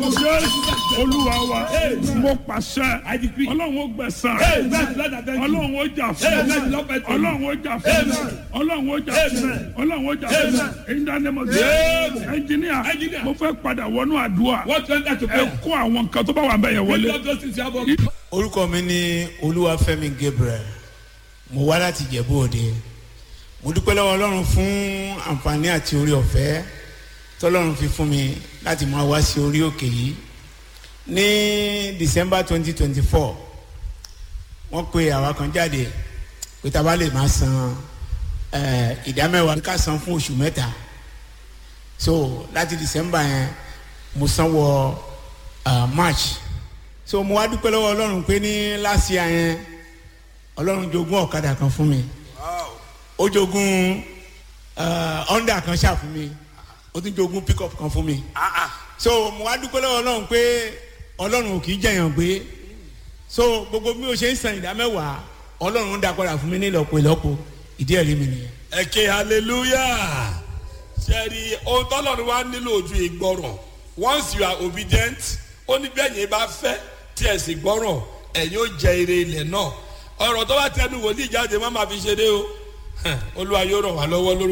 Olúwa wa mo pàṣẹ Ọlọ́run ó gbẹ̀san Ọlọ́run ó jà fún Ọlọ́run ó jà fún Ọlọ́run ó jà fún Ọlọ́run ó jà fún in the name of Jesus. Engineer mo fẹ́ padà wọnú àdúrà ẹ kó àwọn nǹkan tó bá wà bẹ́ẹ̀ yẹn wọlé. Orúkọ mi ni Olúwafẹ́mi Gabriel, mo wá láti Ìjẹ̀bú Òde. Mo dúpẹ́ lọ́wọ́ Ọlọ́run fún àǹfààní àti orí ọ̀fẹ́ tọ́lọ́run fi fún mi láti máa wá sí orí òkè yìí. Ní December 2024 wọ́n pe àwa kan jáde pé tá a bá lè máa san ìdámẹ́wàá ká san fún oṣù mẹ́ta. So láti December yẹn mo san wọ March. So mo wá dúpẹ́ lọ́wọ́ Ọlọ́run pé ní last year yẹn Ọlọ́run jogún ọ̀kadà kan fún mi. Ó jogún Honda kan ṣáà fún mi. Ó tún jogún pickup kan fún mi. So mo wá dúpẹ́ lọ́wọ́ Ọlọ́run pé Ọlọ́run ò kì í jẹ̀yàn gbé. So gbogbo bí o ṣe ń san ìdámẹ́wàá Ọlọ́run ń dá padà fún mi ní ìlọ́po ìlọ́po. Ìdí ẹ̀rí mi nìyẹn. Ẹ ké hallelujah. Ṣẹ́ẹ̀rì ohun tọ́lọ́run wá nílò ojú ìgbọràn. Once you are obedient, ó ní bẹ́ẹ̀ yẹn bá fẹ́ tí ẹ sì gbọ́ràn ẹ̀yin ó jẹ ire ilẹ̀ náà. Ọ̀rọ̀ tó bá tẹnu wòlíì jáde má máa fi ṣeré o. Olúwa yóò ràn wá lọ́wọ́ lórúkọ.